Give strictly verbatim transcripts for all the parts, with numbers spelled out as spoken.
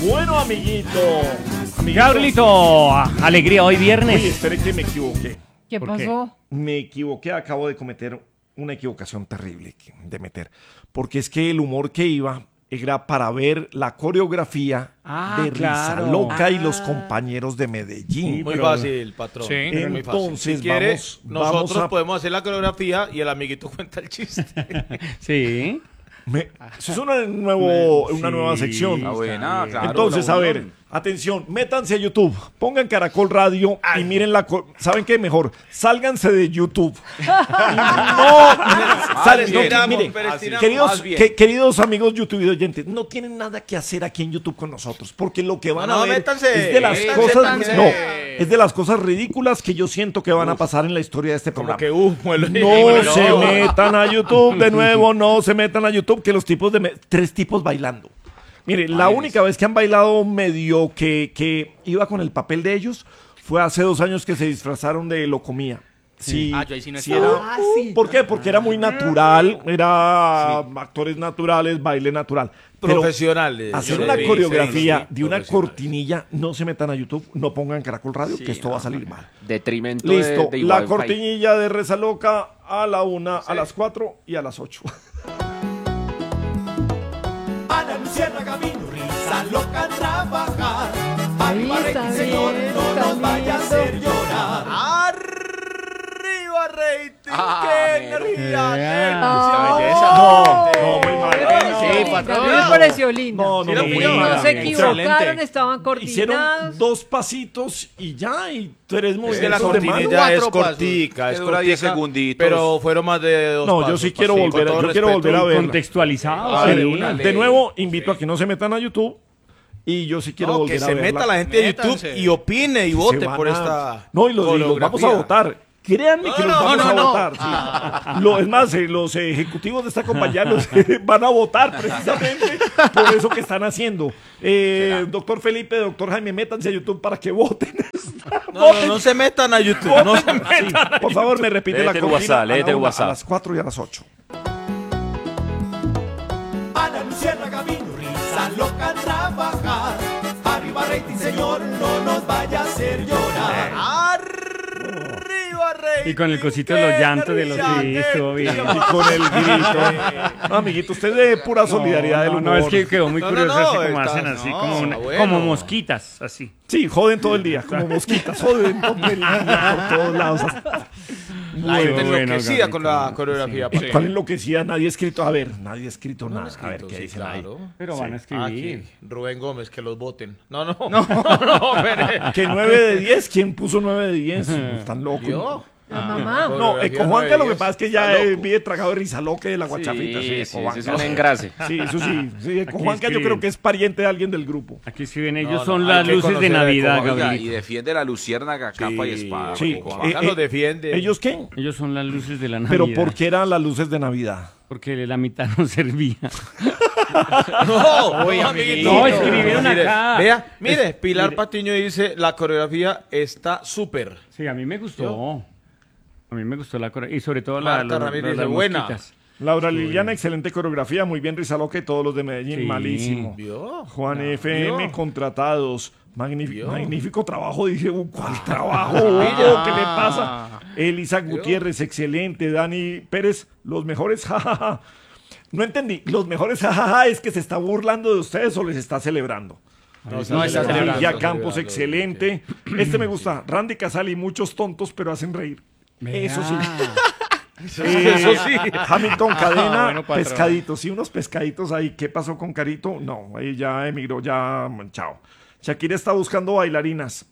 Bueno, amiguito. amiguito. Gabrielito, alegría hoy viernes. Oye, espere que me equivoqué. ¿Qué ¿Por pasó? Me equivoqué, acabo de cometer una equivocación terrible de meter. Porque es que el humor que iba era para ver la coreografía Ah, de claro. Risa Loca Ah. y los compañeros de Medellín. Muy pero- fácil, patrón. Sí. Muy fácil. Entonces, si quiere, vamos- vamos nosotros a- podemos hacer la coreografía y el amiguito cuenta el chiste. Sí. Me- eso es una, nuevo, una Sí. nueva sección. Ah, buena, claro, Entonces, la a unión. ver, atención, métanse a YouTube, pongan Caracol Radio y miren la... co- ¿Saben qué? Mejor, sálganse de YouTube. Y no, salen, no, estiramos, miren, pero estiramos. queridos, Más bien. que- queridos amigos YouTube y oyentes, no tienen nada que hacer aquí en YouTube con nosotros, porque lo que van No, no, a ver métanse, es de las métanse, cosas, métanse. no, es de las cosas ridículas que yo siento que van a pasar en la historia de este Como programa. que humo. el- No No. se metan a YouTube de nuevo, no se metan a YouTube, que los tipos de... me- tres tipos bailando. Mire, la única vez que han bailado medio que, que iba con el papel de ellos fue hace dos años que se disfrazaron de Locomía. Sí, Ah, yo ahí sí no sí estaba. era- ¿Por qué? Porque era muy natural, era actores naturales, baile natural. Pero Profesionales. hacer yo una le vi, coreografía sí, de una profesionales. cortinilla, no se metan a YouTube, no pongan Caracol Radio, que esto va a salir mal. Detrimento Listo, de, de la igual cortinilla de Reza Loca a la una, a las cuatro y a las ocho. Ana Luciérnaga vino, Risa Loca a trabajar. Ay, Arriba está rating, señor, bien, no está nos vaya a lindo. hacer llorar. ¡Arriba, rating! Ah, ¡Qué mero. energía! Ah. ¡Qué belleza! No, no, muy mal. Sí, A patrón. mí me pareció linda. No, no, Sí, no, la muy pilló. mal. No se Excelente. equivocaron, estaban Hicieron coordinados. dos pasitos y ya, y tres Es que la movimientos de mano. cortinilla es Cuatro pasos. cortica, es Que dura diez cortica, segunditos. pero fueron más de dos No, yo pasos, sí quiero sí, con volver a- todo yo quiero respeto. volver a ver. Contextualizado. A ver, sí. una de ley. nuevo, invito a que no se metan a YouTube y yo sí quiero No, volver que a se verla. meta la gente a YouTube Métanse. y opine y Se vote van por a- esta No, y los, y los vamos a coreografía. votar. Créanme que No, los no, vamos no, a no. votar. sí. Lo, es más, eh, los ejecutivos de esta compañía los, van a votar precisamente por eso que están haciendo. Eh, doctor Felipe, doctor Jaime, métanse a YouTube para que voten. No, no, no se metan a YouTube, no se metan. Sí, por favor, me repite Léete la el cortina WhatsApp, a la léete el una, WhatsApp. a las cuatro y a las ocho. Ana Luciérnaga vino, Risa Loca a trabajar. Arriba rating, señor, no nos vaya a hacer llorar. Arriba, rating. Y con el cosito de los llantos de los energía, sí, qué estuvo bien. energía. Y con el grito. No, amiguito, usted es de pura solidaridad del No, humor. no, es que quedó muy No, no, curioso no, así como estás- hacen así, no, como, una- bueno. como mosquitas, así. Sí, joden todo el día, como mosquitas, joden todo el día por todos lados. La gente Bueno, enloquecida Gabito, con la sí. coreografía. ¿Cuál patrón. enloquecía? Nadie ha escrito. A ver, nadie ha escrito nada. a ver escrito, qué sí, dicen ahí. claro. Pero van a Ah, escribir. aquí, Rubén Gómez, que los voten. No, no, no, no, espere. Que nueve de diez, ¿quién puso nueve de diez? Están locos. ¿Yo? La mamá. No, Coreografía Ecojuanca lo que nueve pasa es que diez, ya está eh, loco. vive tragado de risa loca de la guachafita. Sí, sí, eso Ecojuanca. es un engrase. Sí, eso sí. sí Ecojuanca yo escriben. creo que es pariente de alguien del grupo. Aquí escriben ellos, No, no, son hay las que luces de conocer a Navidad, Ecojuanca. Oiga, y Gabriel. defiende la luciérnaga capa y espada. Sí, Ecojuanca eh, los eh, defiende. ¿Ellos qué? Ellos son las luces de la Navidad. Pero ¿por qué eran las luces de Navidad? Porque la mitad no servía. No, Oye, no, amiguito. amiguito. No, escribieron Mire, acá. Vea, mire, Es- Pilar mire. Patiño dice, la coreografía está súper. Sí, a mí me gustó. A mí me gustó la coreografía. Y sobre todo la, Marta la- Ramírez la- las dice, buena. mosquitas. Laura Liliana, excelente coreografía, muy bien Risa Loca y todos los de Medellín, Sí. malísimo. ¿Vio? Juan No, F M ¿vio? contratados. Magnífico, ¿Vio? magnífico trabajo, dije, uh, ¿cuál trabajo? Hugo? ¿Qué le pasa? Elisa Gutiérrez, excelente. Dani Pérez, los mejores, jajaja. No entendí, los mejores, jajaja, es que se está burlando de ustedes o les está celebrando. No, está celebrando, Ya está Campos, celebrando. excelente. Este me gusta. Randy Casali, muchos tontos, pero hacen reír. Eso sí. Eh, Eso sí. Hamilton Cadena, bueno, patrón. pescaditos, sí, unos pescaditos ahí. ¿Qué pasó con Carito? No, ahí ya emigró, ya, mm, chao. Shakira está buscando bailarinas.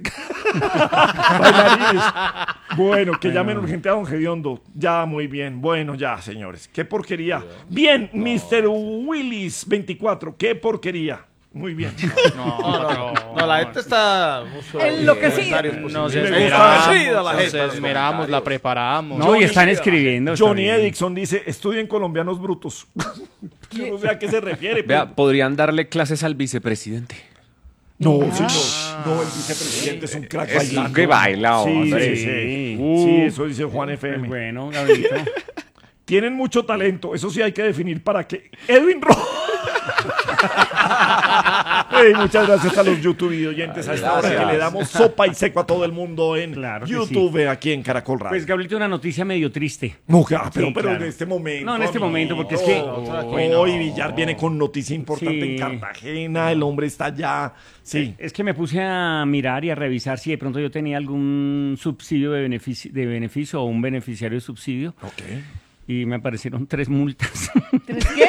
Bailarines. Bueno, que llamen urgente a Don Gediondo. Ya, muy bien. Bueno, ya, señores. Qué porquería. Bien, mister Willis veinticuatro. Qué porquería. Muy bien. No, no, no, la gente está... Enloquecida. No se se esmeramos, la gente. Nos esmeramos, la preparamos. No, y están escribiendo. está Johnny bien. Edison dice, estudien colombianos brutos. Yo no sé a qué se refiere. Vea, pero- podrían darle clases al vicepresidente. No, señor. No, el vicepresidente es un crack Es bailando. un que baila, Sí, hombre. sí, sí. Uh. Sí, eso dice Juan F Pues M. bueno, Gabrielito. Tienen mucho talento, eso sí hay que definir para qué. Edwin Rojas. Ey, muchas gracias a los YouTube y oyentes a esta hora que le damos sopa y seco a todo el mundo en Claro que YouTube, aquí en Caracol Radio. Pues, Gabrielito, una noticia medio triste. No, ah, pero, Sí, pero claro. en este momento. No, en este amigo. momento, porque es que- Hoy Villar viene con noticia importante Sí. en Cartagena, el hombre está allá. Sí. Es que me puse a mirar y a revisar si de pronto yo tenía algún subsidio de beneficio, de beneficio o un beneficiario de subsidio. Ok. Y me aparecieron tres multas. ¿Tres qué?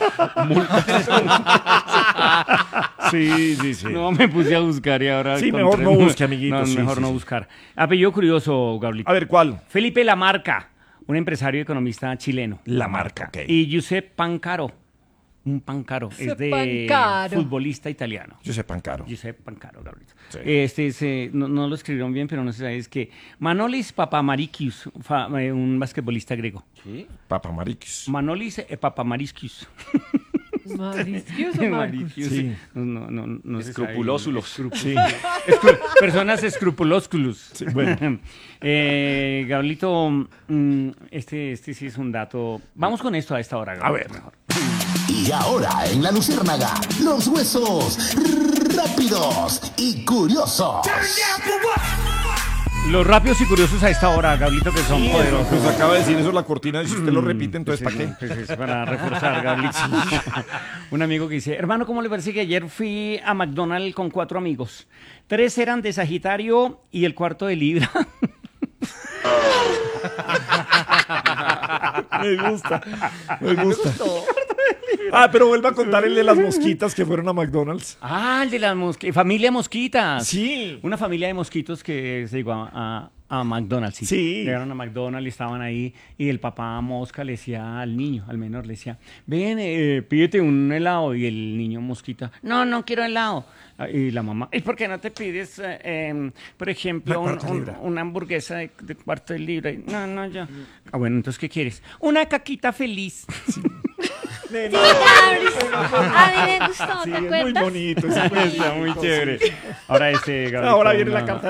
Sí, sí, sí. No, me puse a buscar y ahora... Sí, con mejor tres no mul- busque, amiguito, No, sí, mejor sí, no sí. buscar. Apellido curioso, Gabrielito. A ver, ¿cuál? Felipe Lamarca, un empresario y economista chileno. Lamarca, ok. Y Giuseppe Pancaro, un Pancaro, es Giuseppe de Pancaro. futbolista italiano. Yo sé Pancaro. Giuseppe Pancaro, Gabrielito. Sí. Este, se- no, no lo escribieron bien, pero no sé si es que Manolis Papamarikius, fa- eh, un basquetbolista griego. Papa Mariquis. Manolis eh, Papamarikius. Marisquios o Marcos. Maricius. Sí. No, no, no, no se sabe. Escrupulósulos. Escrupu- Sí. Escru- personas escrupulósculos. Sí, bueno. eh, Gablito, mm, este, este sí es un dato. Vamos con esto a esta hora, Gablito, A ver. mejor. Y ahora en la Luciérnaga, los huesos rápidos y curiosos. Los rápidos y curiosos a esta hora, Gablito, que son poderosos. Pues acaba de decir eso la cortina y si usted lo repite, entonces ¿para qué? Pues es para reforzar, Gablito. Un amigo que dice, hermano, ¿cómo le parece que ayer fui a McDonald's con cuatro amigos? Tres eran de Sagitario y el cuarto de Libra. Me gusta, me gusta. Ah, pero vuelva a contar el de las mosquitas que fueron a McDonald's. Ah, el de la mosqui- familia Mosquitas. Sí. Una familia de mosquitos que se llegó a, a- a McDonald's. Sí. Sí. Llegaron a McDonald's y estaban ahí. Y el papá mosca le decía al niño, al menor, le decía, ven, eh, pídete un helado. Y el niño mosquita, no, no quiero helado. Ah, Y la mamá, ¿y por qué no te pides, eh, em, por ejemplo, La un- cuarta un- libra. una hamburguesa de, de cuarto de libra? Y, no, no, yo. Ah, bueno, entonces, ¿qué quieres? Una caquita feliz. A mí me gustó, Sí, ¿te es muy acuerdas? bonito. es muy Está muy bonito, chévere. sí. Ahora este, Gabriel, Ahora viene una- la carta